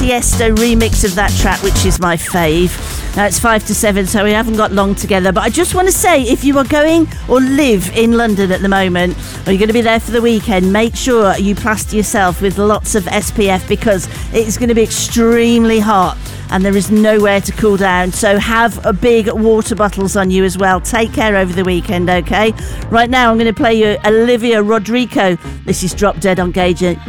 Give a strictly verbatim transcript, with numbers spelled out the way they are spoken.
Tiesto remix of that track, which is my fave. Now it's five to seven, so we haven't got long together. But I just want to say, if you are going or live in London at the moment, or you're going to be there for the weekend, make sure you plaster yourself with lots of S P F, because it's going to be extremely hot and there is nowhere to cool down. So have a big water bottles on you as well. Take care over the weekend, okay? Right now I'm going to play you Olivia Rodrigo. This is Drop Dead on Gage